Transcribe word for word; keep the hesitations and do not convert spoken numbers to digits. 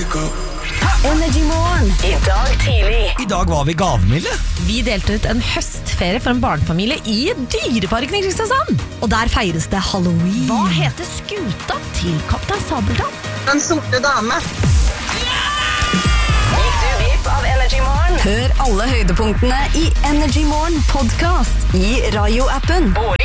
Energy Morgen. I dag tidlig. I dag var vi gavmilde. Vi delte ut en høstferie for en barnefamilie i Dyreparken i Kristiansand. Og der feires det Halloween. Hva heter skuta til Kaptein Sabeltann? Den sorte dame. Gikk du glipp av Energy Morgen? Hør alle høydepunktene i Energy Morgen podcast i Radio-appen.